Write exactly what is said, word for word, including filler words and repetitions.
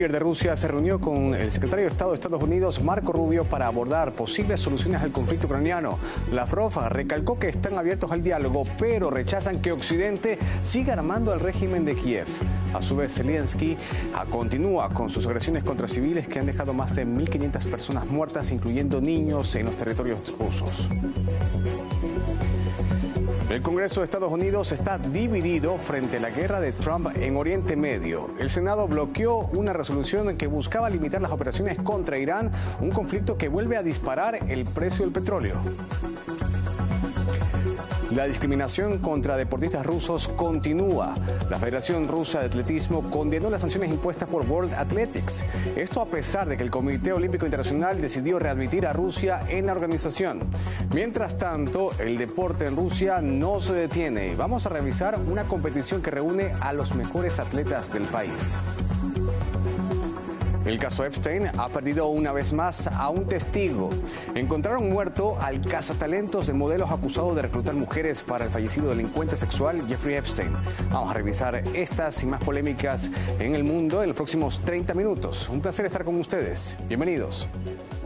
El de Rusia se reunió con el secretario de Estado de Estados Unidos, Marco Rubio, para abordar posibles soluciones al conflicto ucraniano. Lavrov recalcó que están abiertos al diálogo, pero rechazan que Occidente siga armando al régimen de Kiev. A su vez, Zelensky continúa con sus agresiones contra civiles que han dejado más de mil quinientas personas muertas, incluyendo niños, en los territorios rusos. El Congreso de Estados Unidos está dividido frente a la guerra de Trump en Oriente Medio. El Senado bloqueó una resolución que buscaba limitar las operaciones contra Irán, un conflicto que vuelve a disparar el precio del petróleo. La discriminación contra deportistas rusos continúa. La Federación Rusa de Atletismo condenó las sanciones impuestas por World Athletics. Esto a pesar de que el Comité Olímpico Internacional decidió readmitir a Rusia en la organización. Mientras tanto, el deporte en Rusia no se detiene. Vamos a revisar una competición que reúne a los mejores atletas del país. El caso Epstein ha perdido una vez más a un testigo. Encontraron muerto al cazatalentos de modelos acusado de reclutar mujeres para el fallecido delincuente sexual Jeffrey Epstein. Vamos a revisar estas y más polémicas en el mundo en los próximos treinta minutos. Un placer estar con ustedes. Bienvenidos.